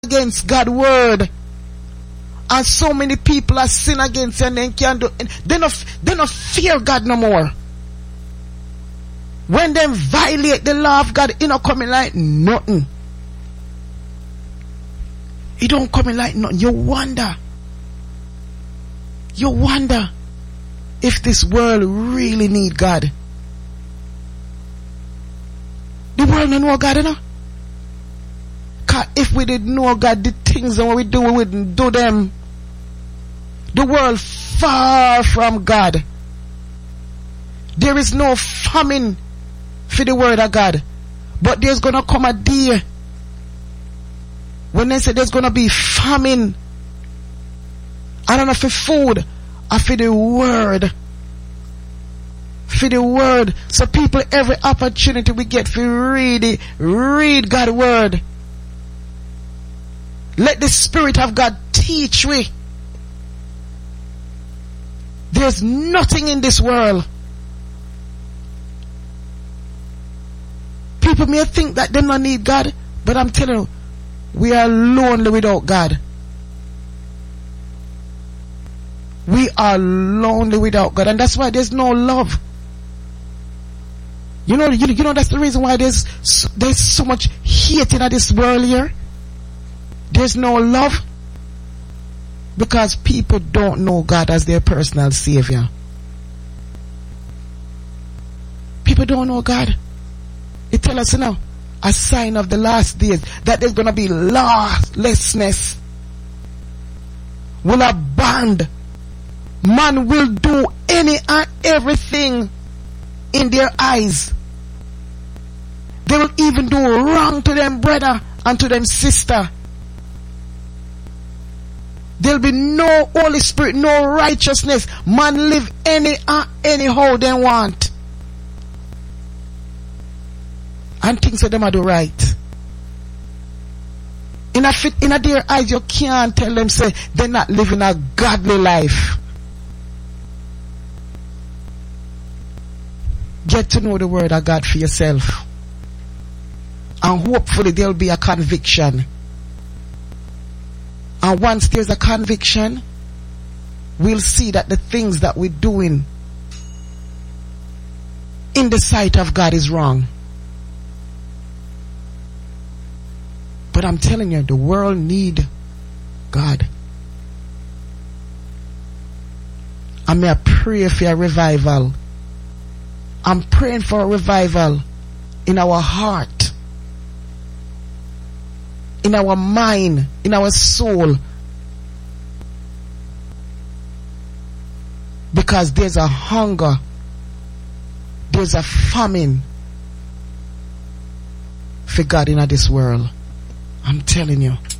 against God's word. And so many people are sin against and then can't do. They not fear God no more. When they violate the law of God, it not coming like nothing. It don't come in like nothing. You wonder if this world really need God. The world don't know God, you know? Cause if we didn't know God, the things that we do, we wouldn't do them. The world far from God. There is no famine for the word of God. But there's gonna come a day when they say there's gonna be famine. I don't know for food or for the word. For the word. So people, every opportunity we get for read God's word. Let the Spirit of God teach we. There's nothing in this world. People may think that they don't need God, but I'm telling you, we are lonely without God. We are lonely without God, and that's why there's no love. You know that's the reason why there's so much hate in this world here. There's no love because people don't know God as their personal savior. People don't know God. It tells us now a sign of the last days that there's gonna be lawlessness. Will abound. Man will do any and everything in their eyes. They will even do wrong to them brother and to them sister. There'll be no Holy Spirit, no righteousness. Man live anyhow they want. And things that them are do right. In their eyes, you can't tell them say they're not living a godly life. Get to know the word of God for yourself. And hopefully there'll be a conviction. And once there's a conviction, we'll see that the things that we're doing in the sight of God is wrong. But I'm telling you, the world need God. I may pray for a revival. I'm praying for a revival in our heart, in our mind, in our soul. Because there's a hunger, there's a famine for God in this world. I'm telling you.